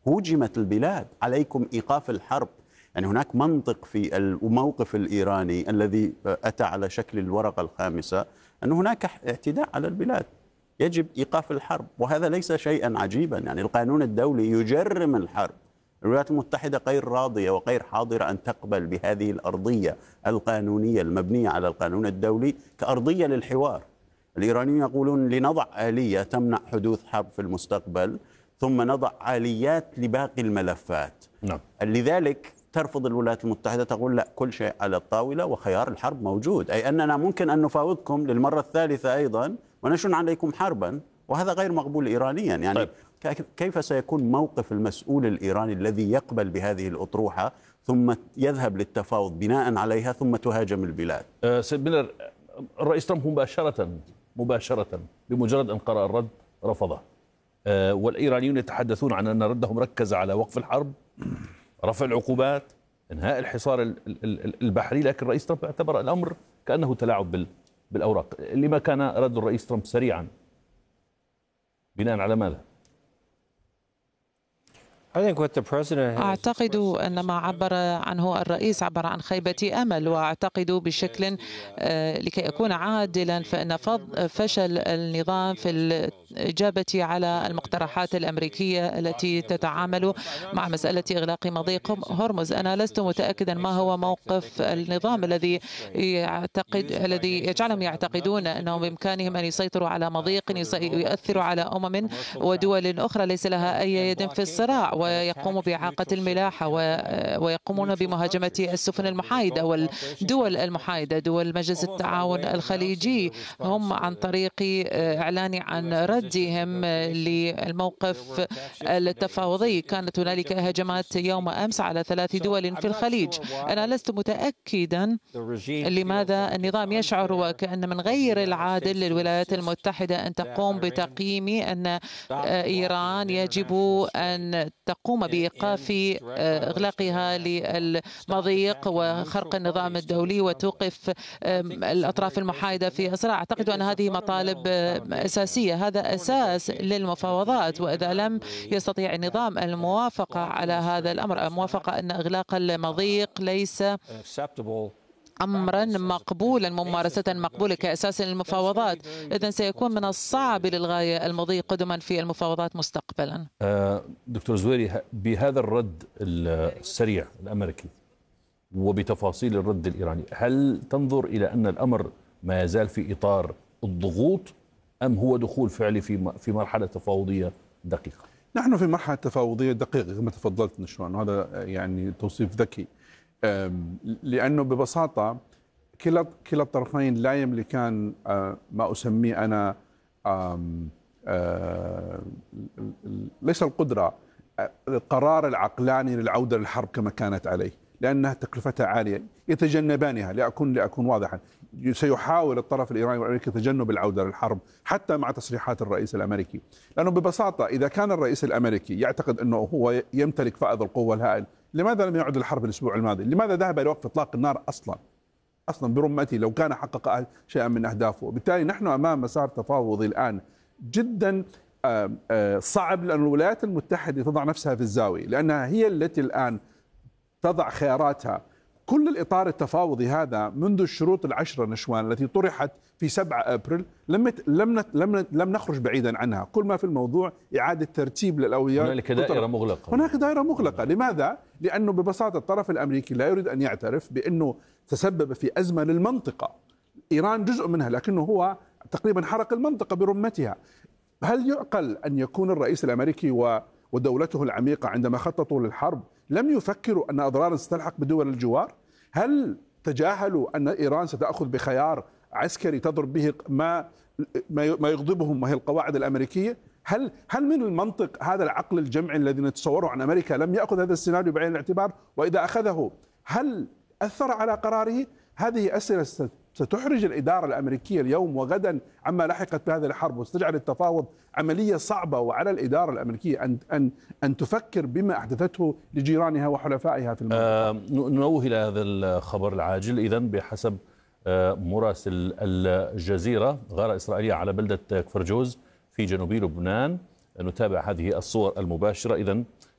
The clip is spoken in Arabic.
هوجمت البلاد، عليكم إيقاف الحرب. يعني هناك منطق في الموقف الإيراني الذي أتى على شكل الورقة الخامسة، أن هناك اعتداء على البلاد، يجب إيقاف الحرب، وهذا ليس شيئا عجيبا. يعني القانون الدولي يجرم الحرب. الولايات المتحدة غير راضية وغير حاضرة أن تقبل بهذه الأرضية القانونية المبنية على القانون الدولي كأرضية للحوار. الإيرانيون يقولون لنضع آلية تمنع حدوث حرب في المستقبل، ثم نضع آليات لباقي الملفات. نعم. لذلك ترفض الولايات المتحدة، تقول لا، كل شيء على الطاولة وخيار الحرب موجود، أي أننا ممكن أن نفاوضكم للمرة الثالثة أيضا ونشن عليكم حربا، وهذا غير مقبول إيرانيا. يعني طيب. كيف سيكون موقف المسؤول الإيراني الذي يقبل بهذه الأطروحة ثم يذهب للتفاوض بناء عليها ثم تهاجم البلاد؟ سيد ميلر، الرئيس ترامب مباشرة بمجرد أن قرأ الرد رفضه، والإيرانيون يتحدثون عن أن ردهم ركز على وقف الحرب، رفع العقوبات، انهاء الحصار البحري، لكن الرئيس ترامب اعتبر الأمر كأنه تلاعب بالأوراق. لما كان رد الرئيس ترامب سريعا؟ بناء على ماذا؟ أعتقد أن ما عبر عنه الرئيس عبر عن خيبة أمل، وأعتقد بشكل لكي يكون عادلا فإن فشل النظام في الإجابة على المقترحات الأمريكية التي تتعامل مع مسألة إغلاق مضيق هرمز. أنا لست متأكدا ما هو موقف النظام الذي يجعلهم يعتقدون أنهم بإمكانهم أن يسيطروا على مضيق يؤثر على أمم ودول أخرى ليس لها أي يد في الصراع، ويقوموا بإعاقة الملاحة ويقومون بمهاجمة السفن المحايدة والدول المحايدة. دول مجلس التعاون الخليجي هم عن طريق إعلان عن ردهم للموقف التفاوضي. كانت هنالك هجمات يوم أمس على 3 دول في الخليج. أنا لست متأكدا لماذا النظام يشعر وكأن من غير العادل للولايات المتحدة أن تقوم بتقييم أن إيران يجب أن تقوم بإيقاف إغلاقها للمضيق وخرق النظام الدولي وتوقف الأطراف المحايدة في الصراع. أعتقد أن هذه مطالب أساسية، هذا أساس للمفاوضات، وإذا لم يستطيع النظام الموافقة على هذا الأمر، الموافقة أن إغلاق المضيق ليس أمرا مقبولا، ممارسة مقبولة كأساس للمفاوضات، إذن سيكون من الصعب للغاية المضي قدما في المفاوضات مستقبلا. دكتور زويري، بهذا الرد السريع الأمريكي وبتفاصيل الرد الإيراني، هل تنظر إلى أن الأمر ما يزال في إطار الضغوط أم هو دخول فعلي في مرحلة تفاوضية دقيقة؟ نحن في مرحلة تفاوضية دقيقة كما تفضلت نشوان، وهذا يعني توصيف ذكي، لأنه ببساطة كلا الطرفين لا يملكان ما أسميه أنا ليس القدرة، القرار العقلاني للعودة للحرب كما كانت عليه، لأنها تكلفتها عالية، يتجنبانها. لأكون واضحا، سيحاول الطرف الإيراني والأمريكي تجنب العودة للحرب حتى مع تصريحات الرئيس الأمريكي، لأنه ببساطة إذا كان الرئيس الأمريكي يعتقد أنه هو يمتلك فائض القوة الهائل، لماذا لم يعد الحرب الأسبوع الماضي؟ لماذا ذهب لوقف إطلاق النار أصلا برمته لو كان حقق شيئا من أهدافه؟ وبالتالي نحن أمام مسار تفاوضي الآن جدا صعب، لأن الولايات المتحدة تضع نفسها في الزاوية، لأنها هي التي الآن تضع خياراتها. كل الإطار التفاوضي هذا منذ الشروط العشرة نشوان التي طرحت في 7 أبريل لم نخرج بعيدا عنها. كل ما في الموضوع إعادة ترتيب للأولويات. هناك دائرة مغلقة. هناك دائرة مغلقة. لماذا؟ لأنه ببساطة الطرف الأمريكي لا يريد أن يعترف بأنه تسبب في أزمة للمنطقة. إيران جزء منها، لكنه هو تقريبا حرق المنطقة برمتها. هل يعقل أن يكون الرئيس الأمريكي ودولته العميقة عندما خططوا للحرب لم يفكروا أن أضرارا ستلحق بدول الجوار؟ هل تجاهلوا أن إيران ستأخذ بخيار عسكري تضرب به ما يغضبهم وهي القواعد الأمريكية؟ هل من المنطق هذا العقل الجمعي الذي نتصوره عن أمريكا لم يأخذ هذا السيناريو بعين الاعتبار؟ وإذا أخذه هل أثر على قراره؟ هذه أسئلة ستحرج الإدارة الأمريكية اليوم وغدا عما لحقت بهذه الحرب، وستجعل التفاوض عملية صعبة، وعلى الإدارة الأمريكية أن تفكر بما أحدثته لجيرانها وحلفائها في المنطقة. ننوه إلى هذا الخبر العاجل. إذن بحسب مراسل الجزيرة، غارة إسرائيلية على بلدة كفر جوز في جنوب لبنان. نتابع هذه الصور المباشرة. إذن